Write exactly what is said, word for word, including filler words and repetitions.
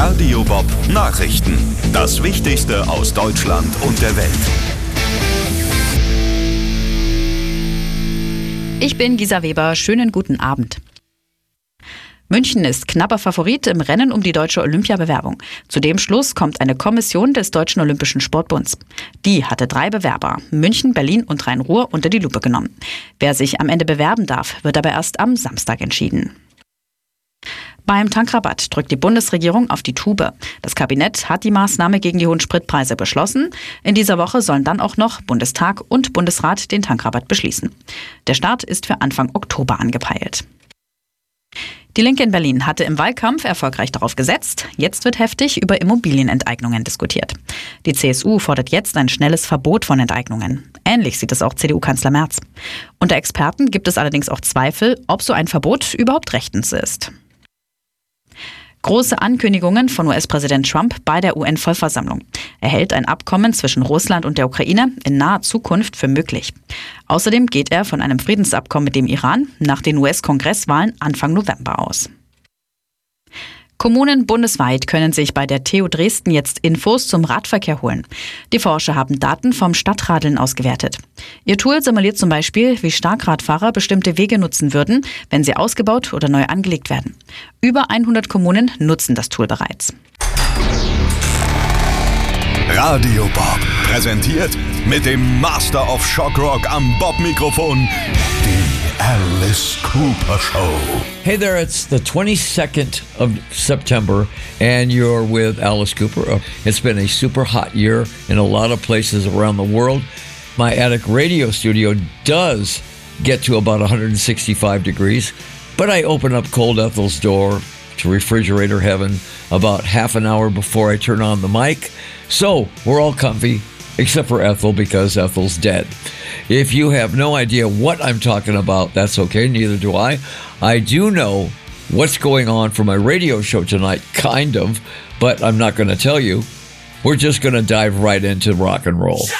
Radio Bob Nachrichten. Das Wichtigste aus Deutschland und der Welt. Ich bin Gisa Weber. Schönen guten Abend. München ist knapper Favorit im Rennen um die deutsche Olympiabewerbung. Zu dem Schluss kommt eine Kommission des Deutschen Olympischen Sportbunds. Die hatte drei Bewerber, München, Berlin und Rhein-Ruhr, unter die Lupe genommen. Wer sich am Ende bewerben darf, wird aber erst am Samstag entschieden. Beim Tankrabatt drückt die Bundesregierung auf die Tube. Das Kabinett hat die Maßnahme gegen die hohen Spritpreise beschlossen. In dieser Woche sollen dann auch noch Bundestag und Bundesrat den Tankrabatt beschließen. Der Start ist für Anfang Oktober angepeilt. Die Linke in Berlin hatte im Wahlkampf erfolgreich darauf gesetzt. Jetzt wird heftig über Immobilienenteignungen diskutiert. Die C S U fordert jetzt ein schnelles Verbot von Enteignungen. Ähnlich sieht es auch C D U-Kanzler Merz. Unter Experten gibt es allerdings auch Zweifel, ob so ein Verbot überhaupt rechtens ist. Große Ankündigungen von U S-Präsident Trump bei der U N-Vollversammlung. Er hält ein Abkommen zwischen Russland und der Ukraine in naher Zukunft für möglich. Außerdem geht er von einem Friedensabkommen mit dem Iran nach den U S-Kongresswahlen Anfang November aus. Kommunen bundesweit können sich bei der T U Dresden jetzt Infos zum Radverkehr holen. Die Forscher haben Daten vom Stadtradeln ausgewertet. Ihr Tool simuliert zum Beispiel, wie stark Radfahrer bestimmte Wege nutzen würden, wenn sie ausgebaut oder neu angelegt werden. Über hundert Kommunen nutzen das Tool bereits. Radio Bob präsentiert mit dem Master of Shock Rock am Bob-Mikrofon die Alice Cooper Show. Hey there, it's the twenty-second of September and you're with Alice Cooper. It's been a super hot year in a lot of places around the world. My attic radio studio does get to about one hundred sixty-five degrees, but I open up Cold Ethel's door to refrigerator heaven about half an hour before I turn on the mic. So we're all comfy, except for Ethel, because Ethel's dead. If you have no idea what I'm talking about, that's okay, neither do I. I do know what's going on for my radio show tonight, kind of, but I'm not going to tell you. We're just going to dive right into rock and roll.